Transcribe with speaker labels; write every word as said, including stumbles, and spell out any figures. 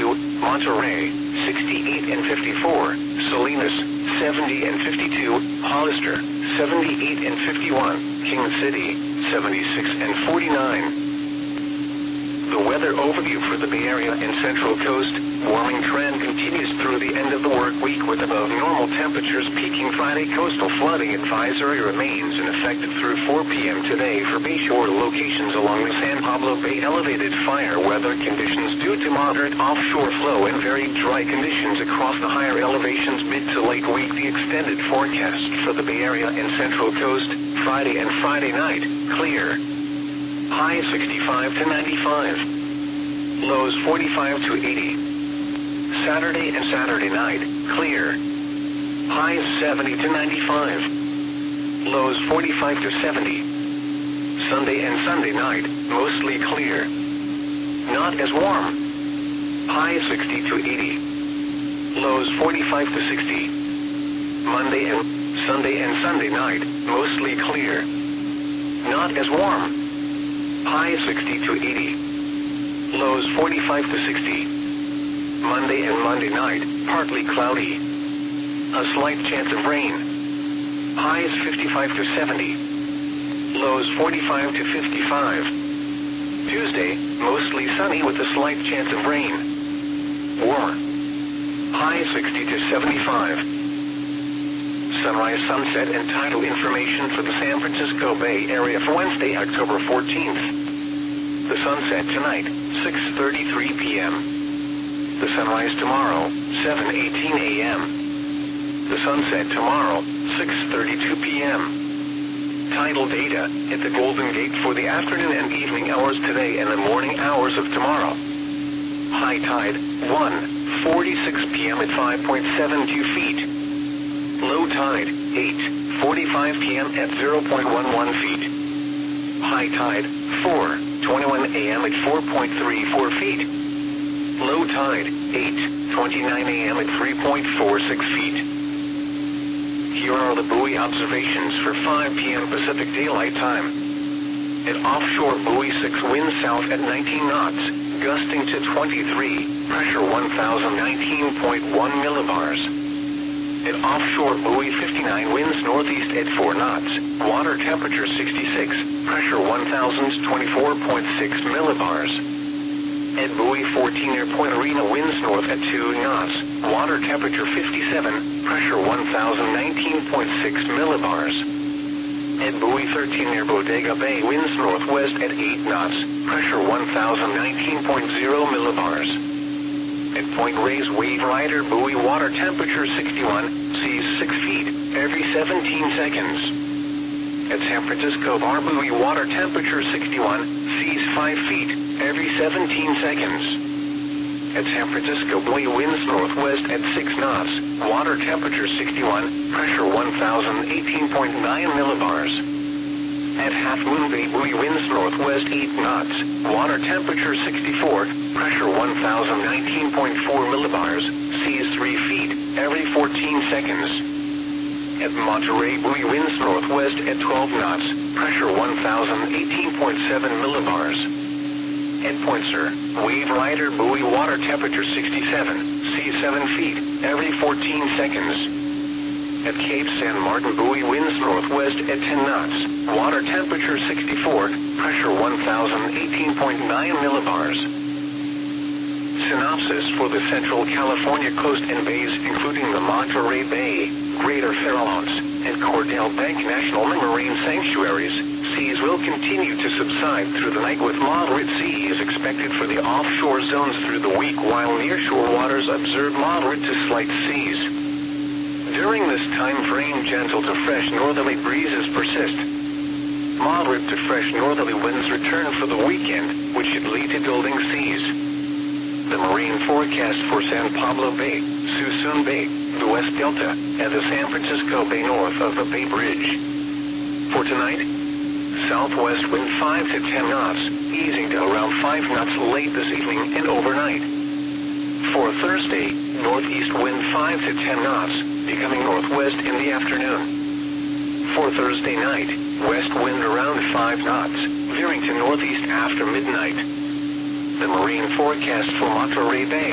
Speaker 1: fifty-two, Monterey, sixty-eight and fifty-four, Salinas, seventy and fifty-two, Hollister, seventy-eight and fifty-one, King City, seventy-six and forty-nine. The weather overview for the Bay Area and Central Coast. Warming trend continues through the end of the work week with above normal temperatures peaking Friday. Coastal flooding advisory remains in effect through four p m today for bayshore locations along the San Pablo Bay. Elevated fire weather conditions due to moderate offshore flow and very dry conditions across the higher elevations mid to late week. The extended forecast for the Bay Area and Central Coast. Friday and Friday night, clear. High sixty-five to ninety-five. Lows forty-five to eighty. Saturday and Saturday night, clear. Highs seventy to ninety-five. Lows forty-five to seventy. Sunday and Sunday night, mostly clear. Not as warm. High sixty to eighty. Lows forty-five to sixty. Monday and Sunday and Sunday night, mostly clear. Not as warm. High sixty to eighty. Lows forty-five to sixty. Monday and Monday night, partly cloudy. A slight chance of rain. Highs fifty-five to seventy. Lows forty-five to fifty-five. Tuesday, mostly sunny with a slight chance of rain. Warmer. High sixty to seventy-five. Sunrise, sunset, and tidal information for the San Francisco Bay Area for Wednesday, October fourteenth. The sunset tonight, six thirty-three p m The sunrise tomorrow, seven eighteen a m The sunset tomorrow, six thirty-two p m Tidal data at the Golden Gate for the afternoon and evening hours today and the morning hours of tomorrow. High tide, one forty-six p m at five point seven two feet. Low tide, eight forty-five p m at zero point one one feet. High tide, four twenty-one a m at four point three four feet. Low tide, eight twenty-nine a m at three point four six feet. Here are the buoy observations for five p m Pacific Daylight Time. At offshore buoy six, wind south at nineteen knots, gusting to twenty-three, pressure one thousand nineteen point one millibars. At offshore buoy fifty-nine, winds northeast at four knots, water temperature sixty-six, pressure one thousand twenty-four point six millibars. At buoy fourteen, near Point Arena, winds north at two knots, water temperature fifty-seven, pressure one thousand nineteen point six millibars. At buoy thirteen, near Bodega Bay, winds northwest at eight knots, pressure one thousand nineteen point zero millibars. At Point Reyes, Wave Rider buoy, water temperature sixty-one, seas six feet, every seventeen seconds. At San Francisco Bar buoy, water temperature sixty-one, seas five feet, every seventeen seconds. At San Francisco buoy, winds northwest at six knots, water temperature sixty-one, pressure one thousand eighteen point nine millibars. At Half Moon Bay buoy, winds northwest eight knots, water temperature sixty-four, pressure one thousand nineteen point four millibars, seas three feet, every fourteen seconds. At Monterey buoy, winds northwest at twelve knots, pressure one thousand eighteen point seven millibars. At Point Sur, Wave Rider buoy, water temperature sixty-seven, seas seven feet, every fourteen seconds. At Cape San Martin buoy, winds northwest at ten knots, water temperature sixty-four, pressure one thousand eighteen point nine millibars. Synopsis for the Central California coast and bays, including the Monterey Bay, Greater Farallones, and Cordell Bank National Marine Sanctuaries. Seas will continue to subside through the night with moderate seas expected for the offshore zones through the week, while nearshore waters observe moderate to slight seas. During this time frame, gentle to fresh northerly breezes persist. Moderate to fresh northerly winds return for the weekend, which should lead to building seas. The marine forecast for San Pablo Bay, Suisun Bay, the West Delta, and the San Francisco Bay north of the Bay Bridge. For tonight, southwest wind five to ten knots, easing to around five knots late this evening and overnight. For Thursday, northeast wind five to ten knots, becoming northwest in the afternoon. For Thursday night, west wind around five knots, veering to northeast after midnight. The marine forecast for Monterey Bay.